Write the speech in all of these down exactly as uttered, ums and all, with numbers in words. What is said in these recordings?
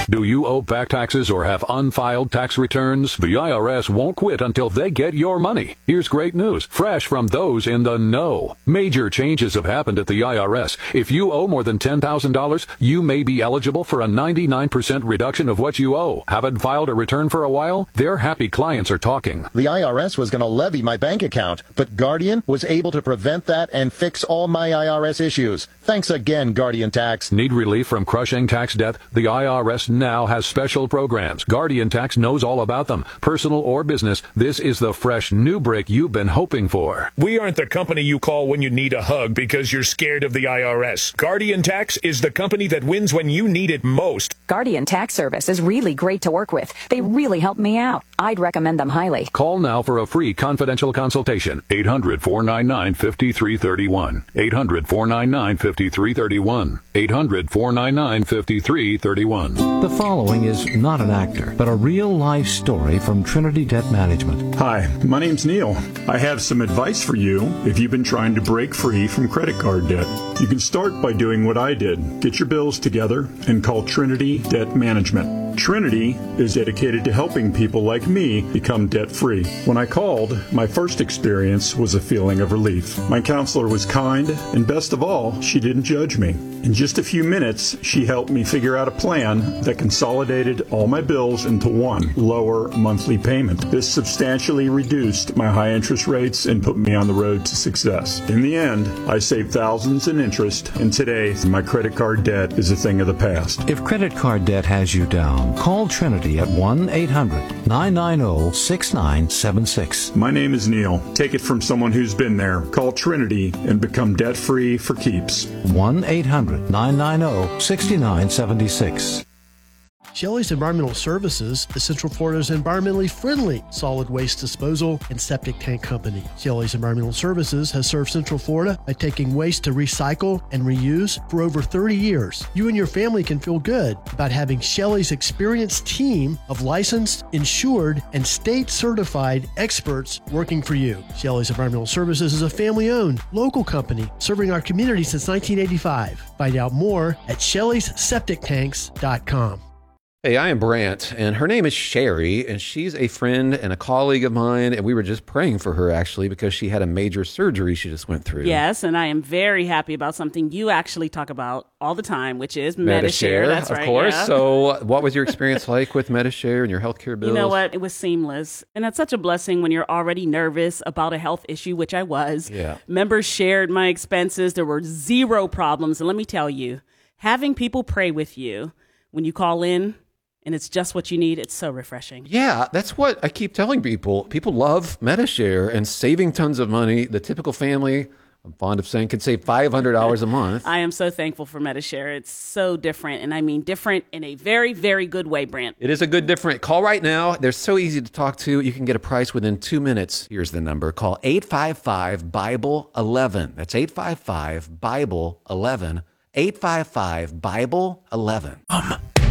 Do you owe back taxes or have unfiled tax returns? The I R S won't quit until they get your money. Here's great news, fresh from those in the know. Major changes have happened at the I R S. If you owe more than ten thousand dollars, you may be eligible for a ninety-nine percent reduction of what you owe. Haven't filed a return for a while? Their happy clients are talking. The I R S was going to levy my bank account, but Guardian was able to prevent that and fix all my I R S issues. Thanks again, Guardian Tax. Need relief from crushing tax debt? The I R S now has special programs. Guardian Tax knows all about them. Personal or business, this is the fresh new break you've been hoping for. We aren't the company you call when you need a hug because you're scared of the I R S. Guardian Tax is the company that wins when you need it most. Guardian Tax Service is really great to work with. They really helped me out. I'd recommend them highly. Call now for a free confidential consultation. eight hundred, four nine nine, five three three one. eight hundred, four nine nine, five three three one. eight hundred, four nine nine, five three three one. The following is not an actor, but a real-life story from Trinity Debt Management. Hi, my name's Neil. I have some advice for you if you've been trying to break free from credit card debt. You can start by doing what I did. Get your bills together and call Trinity Debt Management. Trinity is dedicated to helping people like me become debt-free. When I called, my first experience was a feeling of relief. My counselor was kind, and best of all, she didn't judge me. In just a few minutes, she helped me figure out a plan that consolidated all my bills into one lower monthly payment. This substantially reduced my high interest rates and put me on the road to success. In the end, I saved thousands in interest, and today, my credit card debt is a thing of the past. If credit card debt has you down, call Trinity at one eight hundred, nine nine zero, six nine seven six. My name is Neil. Take it from someone who's been there. Call Trinity and become debt-free for keeps. one eight hundred, nine nine zero, six nine seven six. Shelley's Environmental Services is Central Florida's environmentally friendly solid waste disposal and septic tank company. Shelley's Environmental Services has served Central Florida by taking waste to recycle and reuse for over thirty years. You and your family can feel good about having Shelley's experienced team of licensed, insured, and state-certified experts working for you. Shelley's Environmental Services is a family-owned, local company serving our community since nineteen eighty-five. Find out more at shelleys septic tanks dot com. Hey, I am Brant, and her name is Sherry, and she's a friend and a colleague of mine, and we were just praying for her, actually, because she had a major surgery she just went through. Yes, and I am very happy about something you actually talk about all the time, which is Medi-Share. That's of right, course. yeah. So what was your experience like with Medi-Share and your healthcare bills? You know what? It was seamless, and that's such a blessing when you're already nervous about a health issue, which I was. Yeah. Members shared my expenses. There were zero problems, and let me tell you, having people pray with you when you call in, and it's just what you need, it's so refreshing. Yeah, that's what I keep telling people. People love Medi-Share and saving tons of money. The typical family, I'm fond of saying, can save five hundred dollars a month. I am so thankful for Medi-Share. It's so different, and I mean different in a very, very good way, Brant. It is a good different. Call right now. They're so easy to talk to. You can get a price within two minutes. Here's the number. Call eight five five, Bible eleven. That's eight five five, Bible eleven. eight five five, Bible eleven. Um.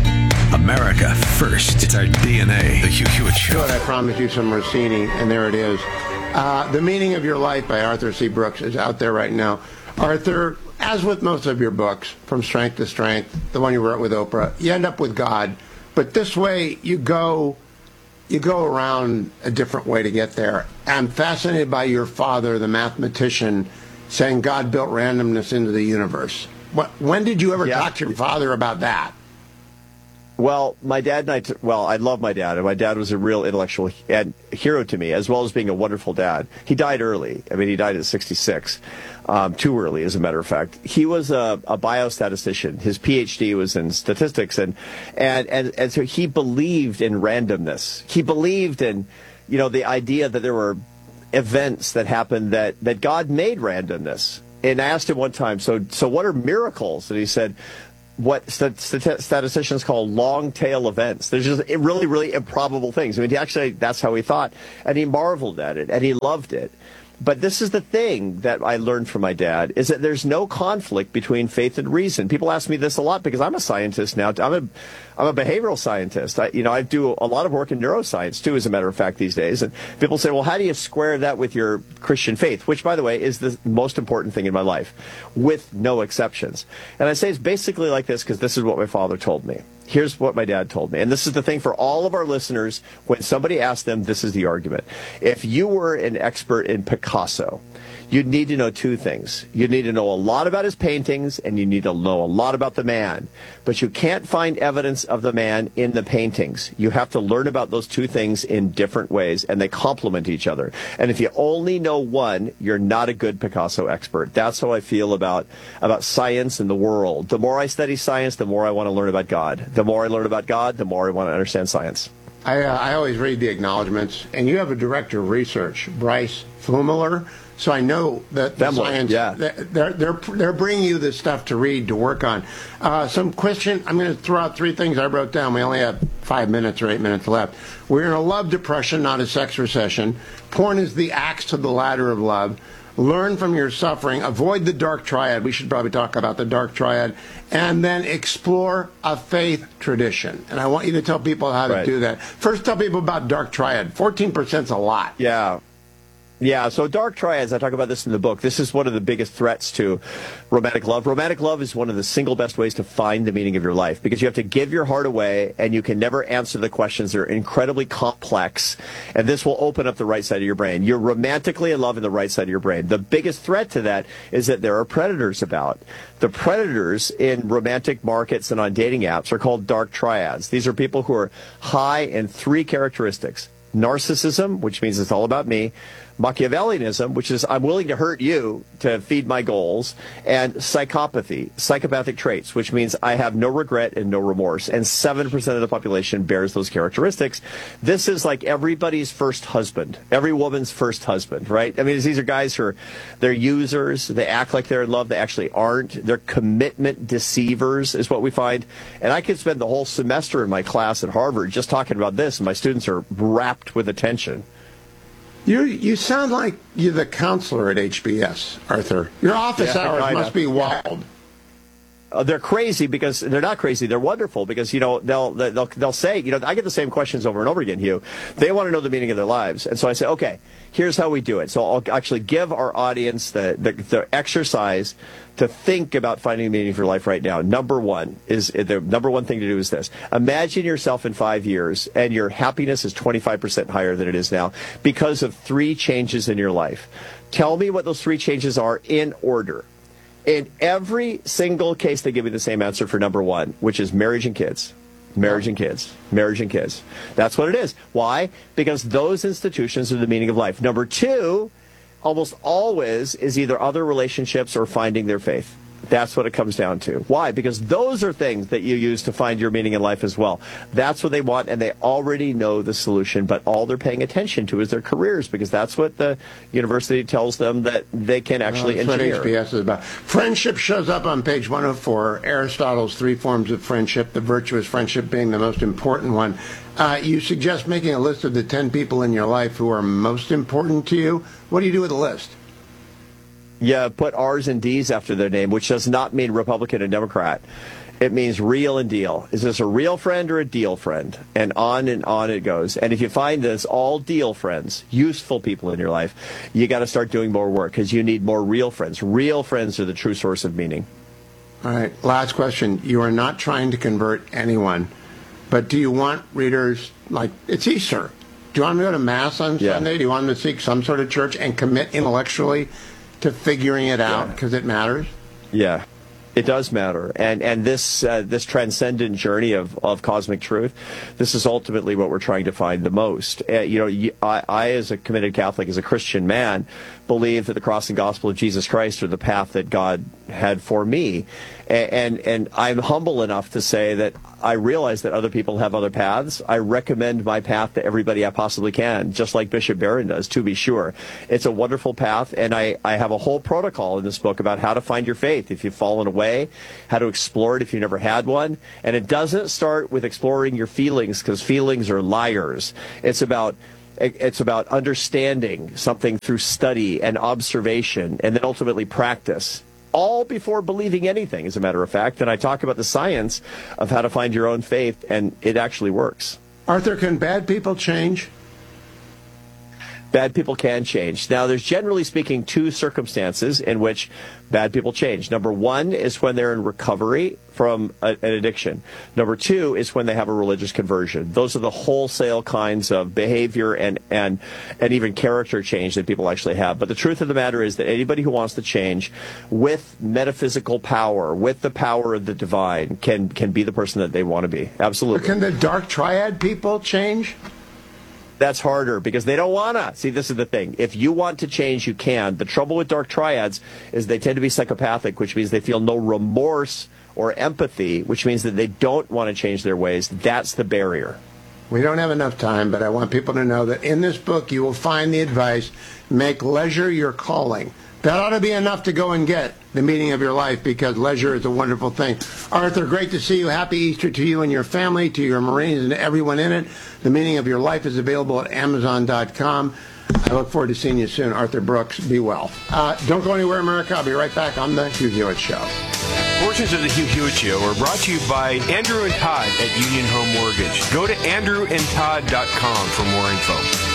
America first. It's our D N A. The Hugh Hewitt Show. Good. I promised you some Rossini, and there it is. Uh, The Meaning of Your Life by Arthur C. Brooks is out there right now. Arthur, as with most of your books, From Strength to Strength, the one you wrote with Oprah, you end up with God. But this way, you go, you go around a different way to get there. I'm fascinated by your father, the mathematician, saying God built randomness into the universe. What, when did you ever yeah. talk to your father about that? Well, my dad and I, t- well, I love my dad, and my dad was a real intellectual and hero to me, as well as being a wonderful dad. He died early. I mean, he died at sixty-six, um, too early, as a matter of fact. He was a, a biostatistician. His P H D was in statistics, and, and, and, and so he believed in randomness. He believed in, you know, the idea that there were events that happened that, that God made randomness. And I asked him one time, so, so what are miracles? And he said, what stat- stat- statisticians call long tail events. There's just really, really improbable things. I mean, he actually, that's how he thought. And he marveled at it, and he loved it. But this is the thing that I learned from my dad, is that there's no conflict between faith and reason. People ask me this a lot because I'm a scientist now. I'm a, I'm a behavioral scientist. I, you know, I do a lot of work in neuroscience, too, as a matter of fact, these days. And people say, well, how do you square that with your Christian faith? Which, by the way, is the most important thing in my life, with no exceptions. And I say it's basically like this because this is what my father told me. Here's what my dad told me. And this is the thing for all of our listeners. When somebody asks them, this is the argument. If you were an expert in Picasso, you'd need to know two things. You'd need to know a lot about his paintings, and you need to know a lot about the man. But you can't find evidence of the man in the paintings. You have to learn about those two things in different ways, and they complement each other. And if you only know one, you're not a good Picasso expert. That's how I feel about, about science and the world. The more I study science, the more I want to learn about God. The more I learn about God, the more I want to understand science. I, uh, I always read the acknowledgments, and you have a director of research, Bryce Fumler. So I know that the Femler, science, yeah. they're, they're, they're bringing you this stuff to read, to work on. Uh, some question, I'm going to throw out three things I wrote down. We only have five minutes or eight minutes left. We're in a love depression, not a sex recession. Porn is the axe to the ladder of love. Learn from your suffering. Avoid the dark triad. We should probably talk about the dark triad. And then explore a faith tradition. And I want you to tell people how to right. do that. First, tell people about dark triad. fourteen percent is a lot. Yeah. Yeah, so dark triads, I talk about this in the book. This is one of the biggest threats to romantic love. Romantic love is one of the single best ways to find the meaning of your life, because you have to give your heart away, and you can never answer the questions. They're incredibly complex, and this will open up the right side of your brain. You're romantically in love in the right side of your brain. The biggest threat to that is that there are predators about. The predators in romantic markets and on dating apps are called dark triads. These are people who are high in three characteristics: narcissism, which means it's all about me; Machiavellianism, which is I'm willing to hurt you to feed my goals; and psychopathy, psychopathic traits, which means I have no regret and no remorse. And seven percent of the population bears those characteristics. This is like everybody's first husband, every woman's first husband, right? I mean, these are guys who are, they're users. They act like they're in love. They actually aren't. They're commitment deceivers is what we find. And I could spend the whole semester in my class at Harvard just talking about this, and my students are rapt with attention. You you sound like you're the counselor at H B S, Arthur. Your office Yeah, hours kinda. must be wild. Uh, they're crazy because they're not crazy. They're wonderful because, you know, they'll, they'll, they'll say, you know, I get the same questions over and over again, Hugh. They want to know the meaning of their lives. And so I say, okay, here's how we do it. So I'll actually give our audience the, the, the exercise to think about finding the meaning of your life right now. Number one is, the number one thing to do is this. Imagine yourself in five years and your happiness is twenty-five percent higher than it is now because of three changes in your life. Tell me what those three changes are in order. In every single case, they give me the same answer for number one, which is marriage and kids. Marriage and kids. Marriage and kids. That's what it is. Why? Because those institutions are the meaning of life. Number two, almost always, is either other relationships or finding their faith. That's what it comes down to. Why? Because those are things that you use to find your meaning in life as well. That's what they want, and they already know the solution, but all they're paying attention to is their careers, because that's what the university tells them that they can actually well, that's engineer. what H B S is about. Friendship shows up on page one oh four, Aristotle's three forms of friendship, the virtuous friendship being the most important one. Uh, you suggest making a list of the ten people in your life who are most important to you. What do you do with the list? Yeah, put R's and D's after their name, which does not mean Republican and Democrat. It means real and deal. Is this a real friend or a deal friend? And on and on it goes. And if you find this all deal friends, useful people in your life, you got to start doing more work because you need more real friends. Real friends are the true source of meaning. All right, last question. You are not trying to convert anyone, but do you want readers, like, it's Easter. Do you want them to go to Mass on Yeah. Sunday? Do you want them to seek some sort of church and commit intellectually to figuring it out because it matters? Yeah, it does matter. And and this uh, this transcendent journey of, of cosmic truth, this is ultimately what we're trying to find the most. Uh, you know, I, I, as a committed Catholic, as a Christian man, believe that the cross and gospel of Jesus Christ are the path that God had for me. And, and, and I'm humble enough to say that I realize that other people have other paths. I recommend my path to everybody I possibly can, just like Bishop Barron does, to be sure. It's a wonderful path, and I, I have a whole protocol in this book about how to find your faith if you've fallen away, how to explore it if you never had one. And it doesn't start with exploring your feelings, because feelings are liars. It's about It's about understanding something through study and observation, and then ultimately practice, all before believing anything, as a matter of fact. And I talk about the science of how to find your own faith, and it actually works. Arthur, can bad people change? Bad people can change. Now, there's generally speaking two circumstances in which bad people change. Number one is when they're in recovery from a, an addiction. Number two is when they have a religious conversion. Those are the wholesale kinds of behavior and, and, and even character change that people actually have. But the truth of the matter is that anybody who wants to change with metaphysical power, with the power of the divine, can, can be the person that they want to be. Absolutely. But can the dark triad people change? That's harder because they don't want to. See, this is the thing. If you want to change, you can. The trouble with dark triads is they tend to be psychopathic, which means they feel no remorse or empathy, which means that they don't want to change their ways. That's the barrier. We don't have enough time, but I want people to know that in this book you will find the advice, make leisure your calling. That ought to be enough to go and get the meaning of your life, because leisure is a wonderful thing. Arthur, great to see you. Happy Easter to you and your family, to your Marines and to everyone in it. The meaning of your life is available at amazon dot com. I look forward to seeing you soon. Arthur Brooks, be well. Uh, don't go anywhere, America. I'll be right back on the Hugh Hewitt Show. Portions of the Hugh Hewitt Show are brought to you by Andrew and Todd at Union Home Mortgage. Go to andrew and todd dot com for more info.